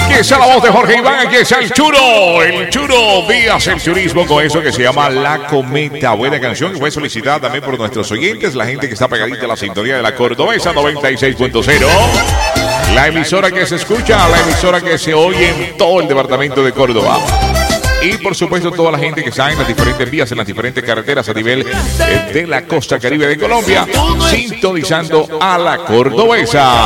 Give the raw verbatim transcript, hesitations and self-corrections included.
Aquí está la voz de Jorge Iván, aquí está el Churo, el Churo Díaz, el turismo con eso que se llama La Cometa. Buena canción que fue solicitada también por nuestros oyentes, la gente que está pegadita a la sintonía de la Cordobesa noventa y seis punto cero. La emisora que se escucha, la emisora que se oye en todo el departamento de Córdoba. Y por supuesto toda la gente que está en las diferentes vías, en las diferentes carreteras a nivel eh, de la costa caribe de Colombia, sintonizando a la Cordobesa.